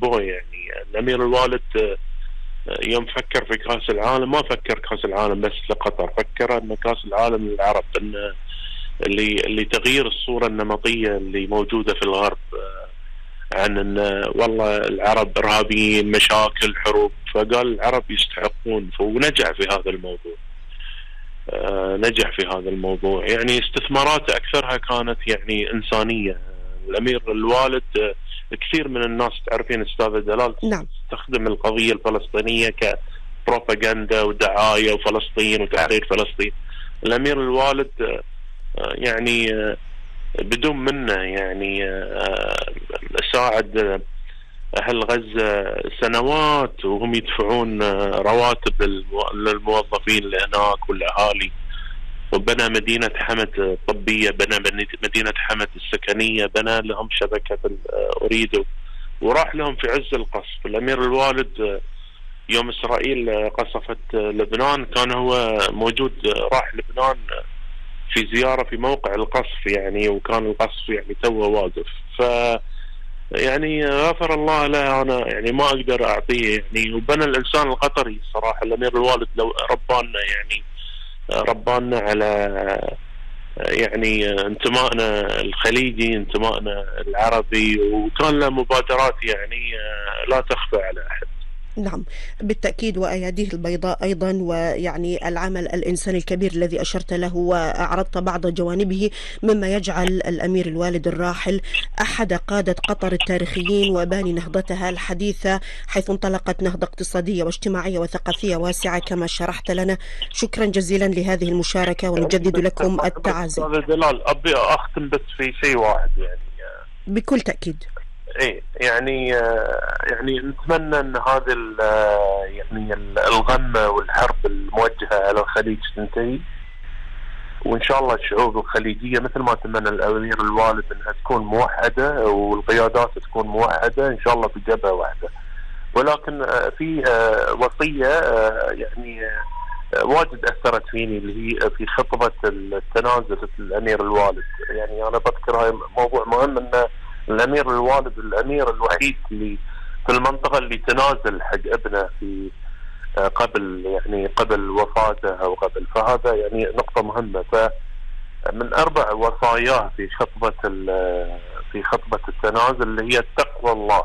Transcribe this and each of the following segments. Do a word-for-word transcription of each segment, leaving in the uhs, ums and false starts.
أسبوع. يعني الأمير الوالد يوم فكر في كأس العالم ما فكر كأس العالم بس لقطر، فكر أن كأس العالم للعرب، أن اللي اللي تغيير الصورة النمطية اللي موجودة في الغرب عن أن والله العرب إرهابيين، مشاكل، حروب، فقال العرب يستحقون، ونجح في هذا الموضوع. آه نجح في هذا الموضوع. يعني استثماراته أكثرها كانت يعني إنسانية. الأمير الوالد آه كثير من الناس تعرفين أستاذة دلال نعم. تستخدم القضية الفلسطينية كبروباغندا ودعاية وفلسطين وتحرير فلسطين. الأمير الوالد آه يعني آه بدون منه يعني آه ساعد أهل غزة سنوات وهم يدفعون رواتب للموظفين اللي هناك والأهالي، وبنى مدينة حمد طبية، بنى مدينة حمد السكنية، بنى لهم شبكة أريدو، وراح لهم في عز القصف. الأمير الوالد يوم إسرائيل قصفت لبنان كان هو موجود، راح لبنان في زيارة في موقع القصف يعني، وكان القصف يعني توه واقف. ف يعني غفر الله له، أنا يعني ما أقدر أعطيه يعني. وبنى الإنسان القطري صراحة الأمير الوالد، لو ربانا يعني ربانا على يعني انتمائنا الخليجي، انتمائنا العربي، وكان له مبادرات يعني لا تخفى على أحد. نعم بالتأكيد، وأياديه البيضاء أيضا، ويعني العمل الإنساني الكبير الذي أشرت له وأعرضت بعض جوانبه، مما يجعل الأمير الوالد الراحل أحد قادة قطر التاريخيين وباني نهضتها الحديثة، حيث انطلقت نهضة اقتصادية واجتماعية وثقافية واسعة كما شرحت لنا. شكرا جزيلا لهذه المشاركة، ونجدد لكم التعازي. دلال أبي أختم بس في شيء واحد يعني. بكل تأكيد. ايه يعني يعني نتمنى ان هذه يعني الغمه والحرب الموجهه على الخليج تنتهي، وان شاء الله الشعوب الخليجيه مثل ما تمنى الامير الوالد انها تكون موحده والقيادات تكون موحده ان شاء الله في جبهه واحده. ولكن في وصيه يعني واجد اثرت فيني اللي هي في خطبه التنازل الامير الوالد. يعني انا بذكر هاي موضوع مهم، ان الأمير الوالد الأمير الوحيد اللي في المنطقة اللي تنازل حق ابنه في قبل يعني قبل وفاته أو قبل، فهذا يعني نقطة مهمة. فمن أربع وصاياه في خطبة في خطبة التنازل اللي هي تقوى الله،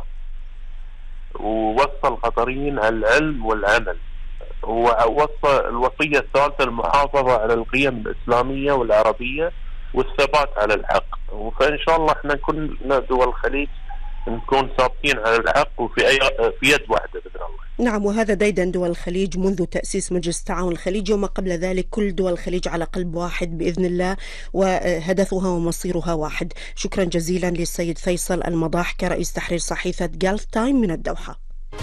ووصى القطريين على العلم والعمل، ووصى الوصية الثالثة المحافظة على القيم الإسلامية والعربية والثبات على الحق. فإن شاء الله احنا كلنا دول الخليج نكون ثابتين على الحق وفي أي في يد واحدة بإذن الله. نعم، وهذا ديدن دول الخليج منذ تأسيس مجلس التعاون الخليجي، وما قبل ذلك كل دول الخليج على قلب واحد بإذن الله، وهدفها ومصيرها واحد. شكرا جزيلا للسيد فيصل المضاح كرئيس تحرير صحيفة جلف تايم من الدوحة.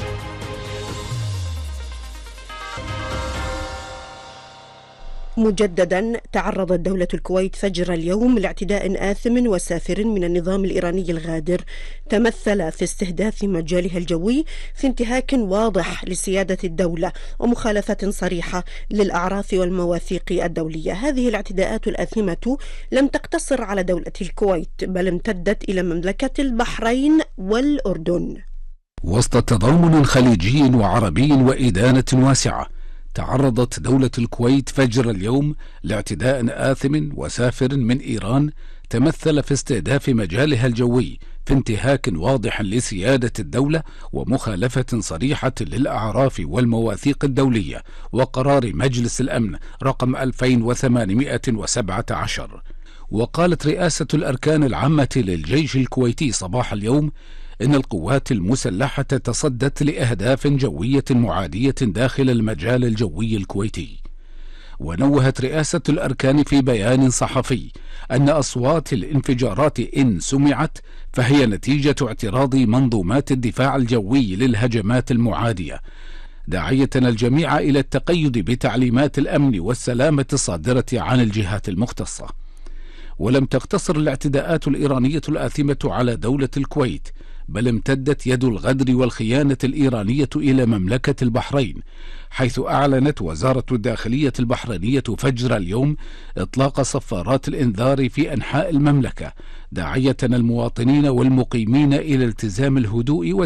مجددا تعرضت دولة الكويت فجر اليوم لاعتداء آثم وسافر من النظام الإيراني الغادر، تمثل في استهداف مجالها الجوي في انتهاك واضح لسيادة الدولة ومخالفة صريحة للأعراف والمواثيق الدولية. هذه الاعتداءات الآثمة لم تقتصر على دولة الكويت، بل امتدت إلى مملكة البحرين والأردن. وسط تضامن خليجي وعربي وإدانة واسعة، تعرضت دولة الكويت فجر اليوم لاعتداء آثم وسافر من إيران تمثل في استهداف مجالها الجوي في انتهاك واضح لسيادة الدولة ومخالفة صريحة للأعراف والمواثيق الدولية وقرار مجلس الأمن رقم ألفين وثمانمائة وسبعة عشر. وقالت رئاسة الأركان العامة للجيش الكويتي صباح اليوم إن القوات المسلحة تصدت لأهداف جوية معادية داخل المجال الجوي الكويتي. ونوهت رئاسة الأركان في بيان صحفي أن أصوات الانفجارات إن سمعت فهي نتيجة اعتراض منظومات الدفاع الجوي للهجمات المعادية، داعية الجميع إلى التقيد بتعليمات الأمن والسلامة الصادرة عن الجهات المختصة. ولم تقتصر الاعتداءات الإيرانية الآثمة على دولة الكويت، بل امتدت يد الغدر والخيانة الإيرانية إلى مملكة البحرين، حيث أعلنت وزارة الداخلية البحرينية فجر اليوم إطلاق صفارات الإنذار في أنحاء المملكة، داعية المواطنين والمقيمين إلى التزام الهدوء